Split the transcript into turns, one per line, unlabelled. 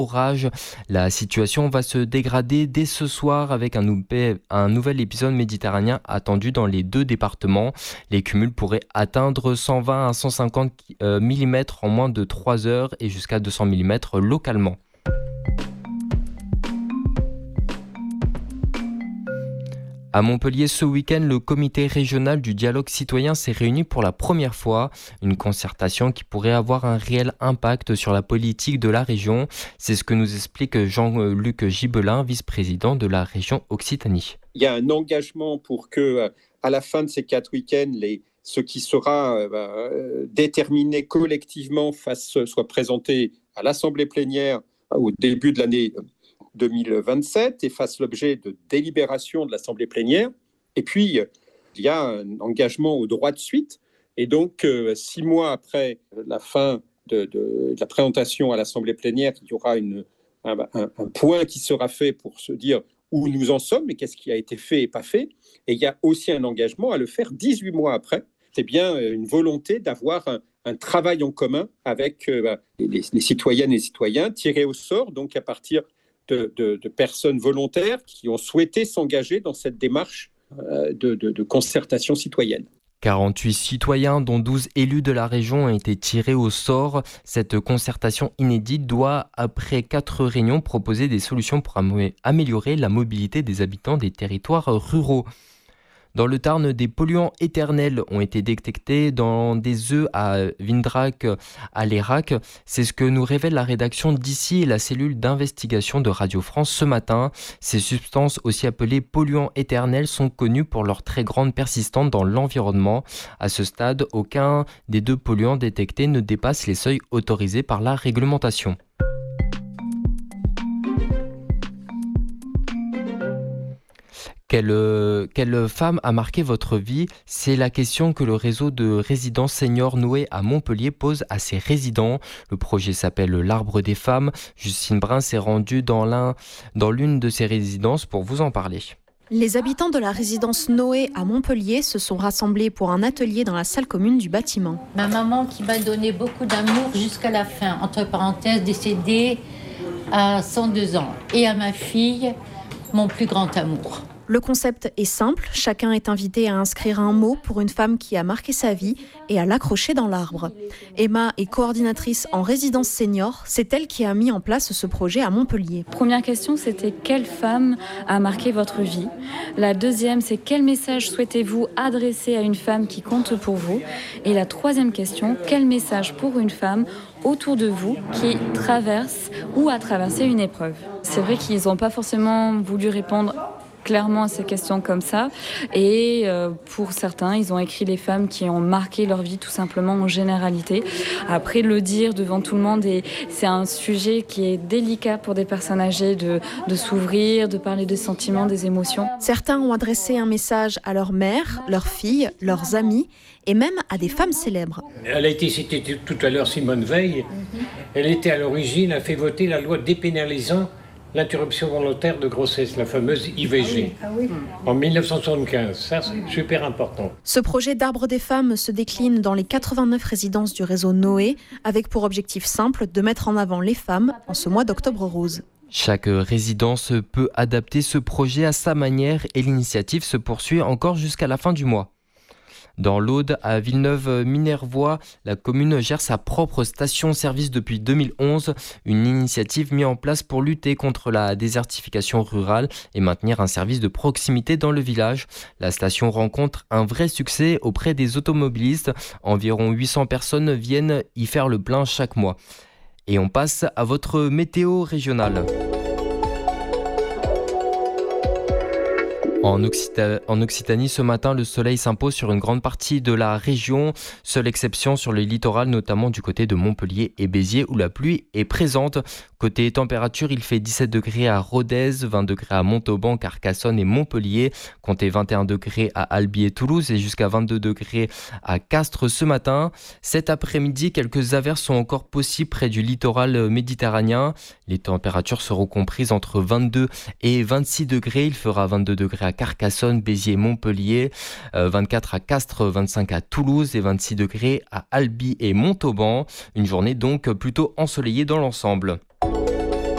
orage. La situation va se dégrader dès ce soir avec un nouvel épisode méditerranéen attendu dans les deux départements. Les cumuls pourraient atteindre 120 à 150 mm en moins de 3 heures et jusqu'à 200 mm localement. À Montpellier, ce week-end, le comité régional du dialogue citoyen s'est réuni pour la première fois. Une concertation qui pourrait avoir un réel impact sur la politique de la région. C'est ce que nous explique Jean-Luc Gibelin, vice-président de la région Occitanie.
Il y a un engagement pour que, à la fin de ces 4 week-ends, ce qui sera déterminé collectivement soit présenté à l'Assemblée plénière au début de l'année 2027 et fasse l'objet de délibération de l'Assemblée plénière. Et puis, il y a un engagement au droit de suite. Et donc, 6 mois après la fin de la présentation à l'Assemblée plénière, il y aura un point qui sera fait pour se dire où nous en sommes et qu'est-ce qui a été fait et pas fait. Et il y a aussi un engagement à le faire 18 mois après. C'est bien une volonté d'avoir un travail en commun avec les citoyennes et citoyens tirés au sort, donc à partir de personnes volontaires qui ont souhaité s'engager dans cette démarche de concertation citoyenne.
48 citoyens, dont 12 élus de la région, ont été tirés au sort. Cette concertation inédite doit, après 4 réunions, proposer des solutions pour améliorer la mobilité des habitants des territoires ruraux. Dans le Tarn, des polluants éternels ont été détectés dans des œufs à Windrac, à l'Erac. C'est ce que nous révèle la rédaction d'ici et la cellule d'investigation de Radio France ce matin. Ces substances, aussi appelées polluants éternels, sont connues pour leur très grande persistance dans l'environnement. À ce stade, aucun des 2 polluants détectés ne dépasse les seuils autorisés par la réglementation. Quelle femme a marqué votre vie ? C'est la question que le réseau de résidences seniors Noé à Montpellier pose à ses résidents. Le projet s'appelle l'Arbre des femmes. Justine Brun s'est rendue dans l'une de ces résidences pour vous en parler.
Les habitants de la résidence Noé à Montpellier se sont rassemblés pour un atelier dans la salle commune du bâtiment.
Ma maman qui m'a donné beaucoup d'amour jusqu'à la fin, entre parenthèses, décédée à 102 ans. Et à ma fille, mon plus grand amour.
Le concept est simple, chacun est invité à inscrire un mot pour une femme qui a marqué sa vie et à l'accrocher dans l'arbre. Emma est coordinatrice en résidence senior, c'est elle qui a mis en place ce projet à Montpellier.
Première question, c'était quelle femme a marqué votre vie ? La deuxième, c'est quel message souhaitez-vous adresser à une femme qui compte pour vous ? Et la troisième question, quel message pour une femme autour de vous qui traverse ou a traversé une épreuve ? C'est vrai qu'ils n'ont pas forcément voulu répondre clairement à ces questions comme ça. Et pour certains, ils ont écrit les femmes qui ont marqué leur vie tout simplement en généralité. Après, le dire devant tout le monde, c'est un sujet qui est délicat pour des personnes âgées de s'ouvrir, de parler des sentiments, des émotions.
Certains ont adressé un message à leur mère, leurs filles, leurs amis et même à des femmes célèbres.
Elle a été citée tout à l'heure, Simone Veil. Elle était à l'origine, a fait voter la loi dépénalisant l'interruption volontaire de grossesse, la fameuse IVG, en 1975. Ça, c'est super important.
Ce projet d'Arbre des femmes se décline dans les 89 résidences du réseau Noé, avec pour objectif simple de mettre en avant les femmes en ce mois d'octobre rose.
Chaque résidence peut adapter ce projet à sa manière et l'initiative se poursuit encore jusqu'à la fin du mois. Dans l'Aude, à Villeneuve-Minervois, la commune gère sa propre station-service depuis 2011, une initiative mise en place pour lutter contre la désertification rurale et maintenir un service de proximité dans le village. La station rencontre un vrai succès auprès des automobilistes. Environ 800 personnes viennent y faire le plein chaque mois. Et on passe à votre météo régionale. En Occitanie, ce matin, le soleil s'impose sur une grande partie de la région. Seule exception sur le littoral, notamment du côté de Montpellier et Béziers, où la pluie est présente. Côté température, il fait 17 degrés à Rodez, 20 degrés à Montauban, Carcassonne et Montpellier. Comptez 21 degrés à Albi et Toulouse et jusqu'à 22 degrés à Castres ce matin. Cet après-midi, quelques averses sont encore possibles près du littoral méditerranéen. Les températures seront comprises entre 22 et 26 degrés. Il fera 22 degrés à Carcassonne, Béziers, Montpellier, 24 à Castres, 25 à Toulouse et 26 degrés à Albi et Montauban. Une journée donc plutôt ensoleillée dans l'ensemble.